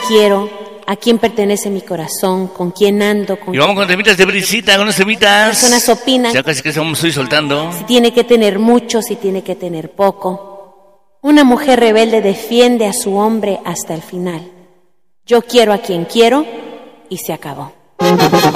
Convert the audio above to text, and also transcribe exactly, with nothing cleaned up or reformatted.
quiero, a quién pertenece mi corazón, con quién ando, con Y vamos con temitas de brisita, con unos temitas. personas opinan. Ya casi que vamos estoy soltando. Si tiene que tener mucho, si tiene que tener poco. Una mujer rebelde defiende a su hombre hasta el final. Yo quiero a quien quiero y se acabó.